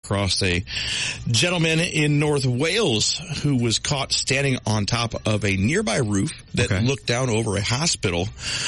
across a gentleman in North Wales who was caught standing on top of a nearby roof that looked down over a hospital.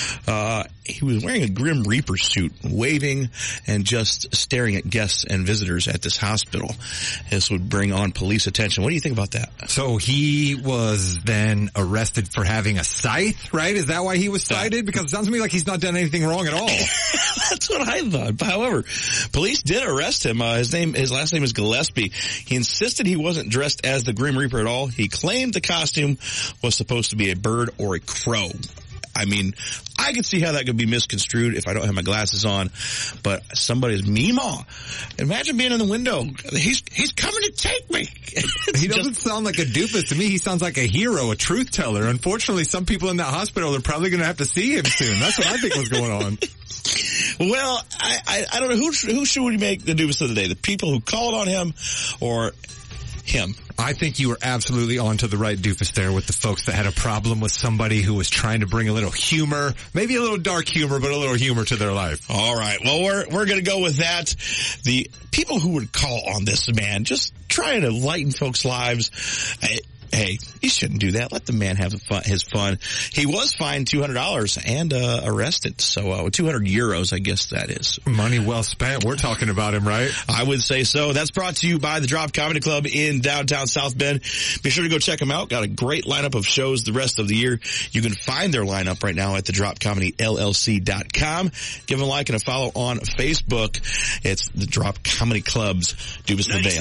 He was wearing a Grim Reaper suit, waving and just staring at guests and visitors at this hospital. This would bring on police attention. What do you think about that? So he was then arrested for having a scythe, right? Is that why he was cited? Because it sounds to me like he's not done anything wrong at all. That's what I thought. However, police did arrest him. His last name is Gillespie. He insisted he wasn't dressed as the Grim Reaper at all. He claimed the costume was supposed to be a bird or a crow. I mean, I could see how that could be misconstrued if I don't have my glasses on, but somebody's Meemaw. Imagine being in the window. He's coming to take me. He doesn't sound like a doofus to me. He sounds like a hero, a truth teller. Unfortunately, some people in that hospital are probably going to have to see him soon. That's what I think was going on. Well, I don't know who should we make the doofus of the day? The people who called on him or him? I think you were absolutely onto the right doofus there with the folks that had a problem with somebody who was trying to bring a little humor, maybe a little dark humor, but a little humor to their life. All right. Well, we're going to go with that. The people who would call on this man, just trying to lighten folks' lives. Hey, you shouldn't do that. Let the man have his fun. He was fined $200 and arrested. So 200 euros, I guess that is. Money well spent. We're talking about him, right? I would say so. That's brought to you by the Drop Comedy Club in downtown South Bend. Be sure to go check them out. Got a great lineup of shows the rest of the year. You can find their lineup right now at thedropcomedyllc.com. Give them a like and a follow on Facebook. It's the Drop Comedy Club's Doofus of the Day.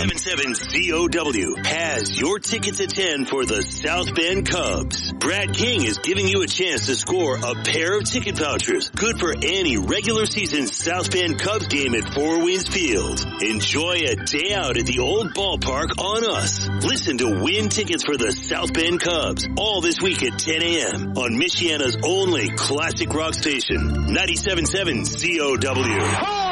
97.7 COW has your tickets to 10 for the South Bend Cubs. Brad King is giving you a chance to score a pair of ticket vouchers, good for any regular season South Bend Cubs game at Four Winds Field. Enjoy a day out at the old ballpark on us. Listen to win tickets for the South Bend Cubs all this week at 10 a.m. on Michiana's only classic rock station, 97.7 COW.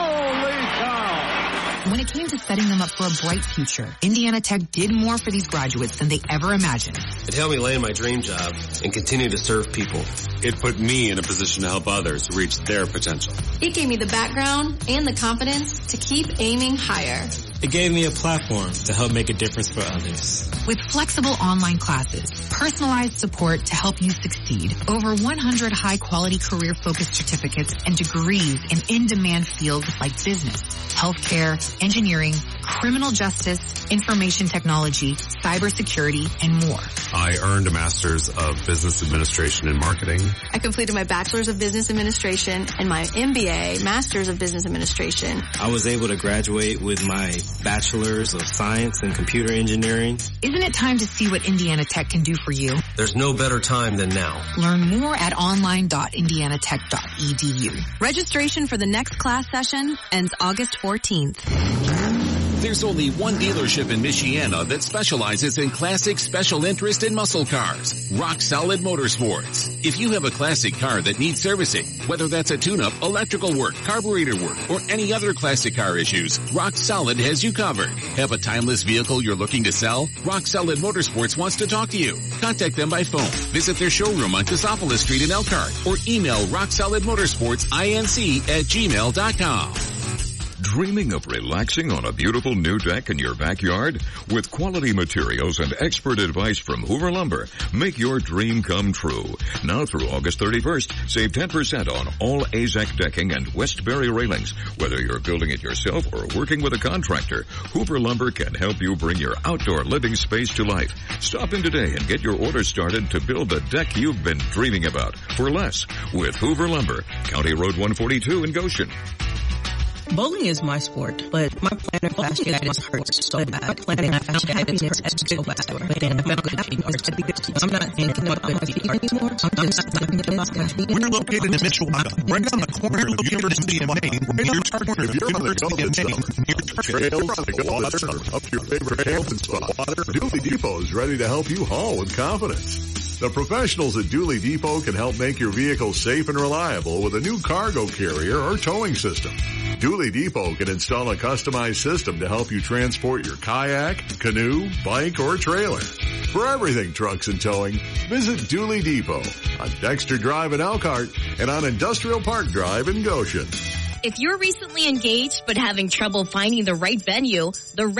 When it came to setting them up for a bright future, Indiana Tech did more for these graduates than they ever imagined. It helped me land my dream job and continue to serve people. It put me in a position to help others reach their potential. It gave me the background and the confidence to keep aiming higher. It gave me a platform to help make a difference for others. With flexible online classes, personalized support to help you succeed, over 100 high-quality career-focused certificates and degrees in in-demand fields like business, healthcare, engineering, criminal justice, information technology, cybersecurity, and more. I earned a Master's of Business Administration and Marketing. I completed my Bachelor's of Business Administration and my MBA, Master's of Business Administration. I was able to graduate with my Bachelor's of Science and Computer Engineering. Isn't it time to see what Indiana Tech can do for you? There's no better time than now. Learn more at online.indianatech.edu. Registration for the next class session ends August 14th. There's only one dealership in Michiana that specializes in classic special interest and muscle cars, Rock Solid Motorsports. If you have a classic car that needs servicing, whether that's a tune-up, electrical work, carburetor work, or any other classic car issues, Rock Solid has you covered. Have a timeless vehicle you're looking to sell? Rock Solid Motorsports wants to talk to you. Contact them by phone, visit their showroom on Cassopolis Street in Elkhart, or email rocksolidmotorsportsinc@gmail.com. Dreaming of relaxing on a beautiful new deck in your backyard? With quality materials and expert advice from Hoover Lumber, make your dream come true. Now through August 31st, save 10% on all AZEK decking and Westbury railings. Whether you're building it yourself or working with a contractor, Hoover Lumber can help you bring your outdoor living space to life. Stop in today and get your order started to build the deck you've been dreaming about for less with Hoover Lumber, County Road 142 in Goshen. Bowling is my sport, but my plantar fasciitis hurts so bad. My plantar fasciitis hurts so bad. I'm not thinking about my feet anymore. I'm just thinking about my feet. We're located in Mishawaka, right on the corner of University and Maine. Right on the corner of University and Maine. Trails, water, up your favorite camping spot. Dooley Depot is ready to help you haul with confidence. The professionals at Dooley Depot can help make your vehicle safe and reliable with a new cargo carrier or towing system. Dooley Depot can install a customized system to help you transport your kayak, canoe, bike, or trailer. For everything trucks and towing, visit Dooley Depot on Dexter Drive in Elkhart and on Industrial Park Drive in Goshen. If you're recently engaged but having trouble finding the right venue, the